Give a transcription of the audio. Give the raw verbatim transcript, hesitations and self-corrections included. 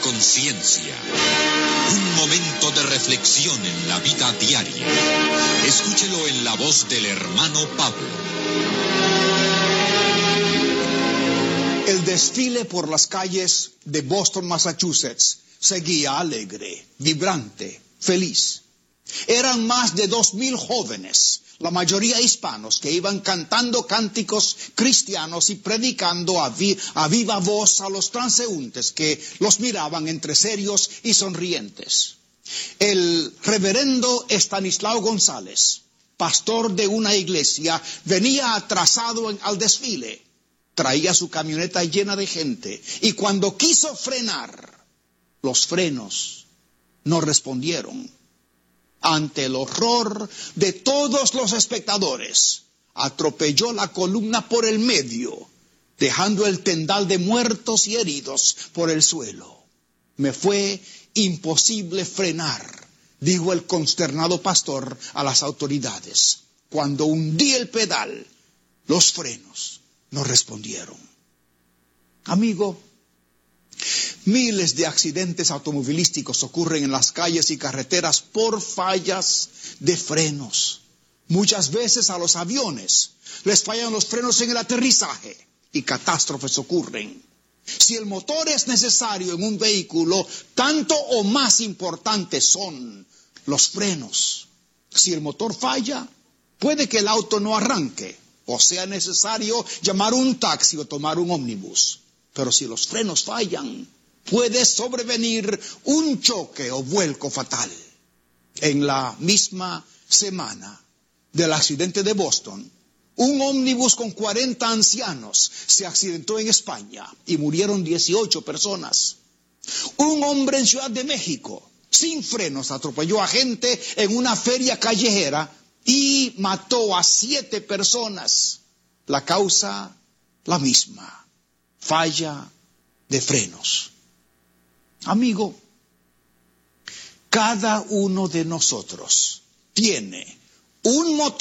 conciencia. Un momento de reflexión en la vida diaria. Escúchelo en la voz del hermano Pablo. El desfile por las calles de Boston, Massachusetts, seguía alegre, vibrante, feliz. Eran más de dos mil jóvenes, la mayoría hispanos, que iban cantando cánticos cristianos y predicando a, vi, a viva voz a los transeúntes que los miraban entre serios y sonrientes. El reverendo Estanislao González, pastor de una iglesia, venía atrasado en, al desfile. Traía su camioneta llena de gente y cuando quiso frenar, los frenos no respondieron. Ante el horror de todos los espectadores, atropelló la columna por el medio, dejando el tendal de muertos y heridos por el suelo. Me fue imposible frenar, dijo el consternado pastor a las autoridades. Cuando hundí el pedal, los frenos no respondieron. Amigo, miles de accidentes automovilísticos ocurren en las calles y carreteras por fallas de frenos. Muchas veces a los aviones les fallan los frenos en el aterrizaje y catástrofes ocurren. Si el motor es necesario en un vehículo, tanto o más importantes son los frenos. Si el motor falla, puede que el auto no arranque, o sea necesario llamar un taxi o tomar un ómnibus. Pero si los frenos fallan, puede sobrevenir un choque o vuelco fatal. En la misma semana del accidente de Boston, un ómnibus con cuarenta ancianos se accidentó en España y murieron dieciocho personas. Un hombre en Ciudad de México, sin frenos, atropelló a gente en una feria callejera y mató a siete personas. La causa, la misma. Falla de frenos. Amigo, cada uno de nosotros tiene un motor